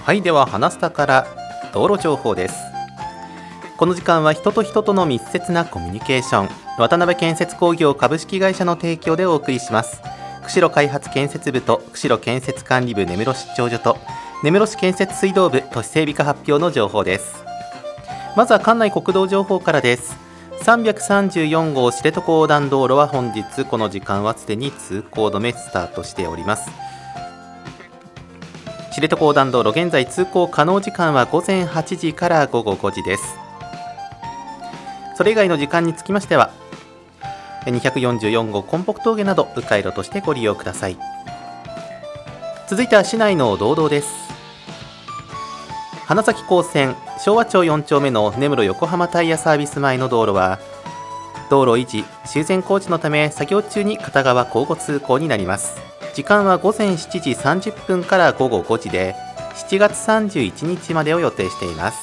はい、では花スタから道路情報です。この時間は人と人との密接なコミュニケーション、渡辺建設工業株式会社の提供でお送りします。釧路開発建設部と釧路建設管理部根室出張所と根室市建設水道部都市整備課発表の情報です。まずは関内国道情報からです。334号知床横断道路は本日この時間はすでに通行止めスタートしております。知床横断道路現在通行可能時間は午前8時から午後5時です。それ以外の時間につきましては244号根北峠など迂回路としてご利用ください。続いては市内の道道です。花咲高専昭和町4丁目の根室横浜タイヤサービス前の道路は道路維持修繕工事のため作業中に片側交互通行になります。時間は午前7時30分から午後5時で7月31日までを予定しています。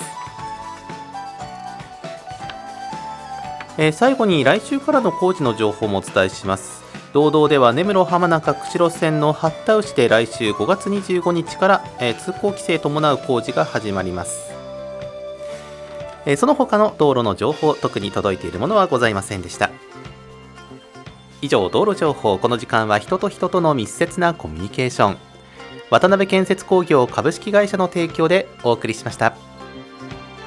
最後に来週からの工事の情報もお伝えします。道道では根室浜中釧路線の八田牛で来週5月25日から、通行規制伴う工事が始まります。その他の道路の情報、特に届いているものはございませんでした。以上、道路情報。この時間は人と人との密接なコミュニケーション、渡辺建設工業株式会社の提供でお送りしました。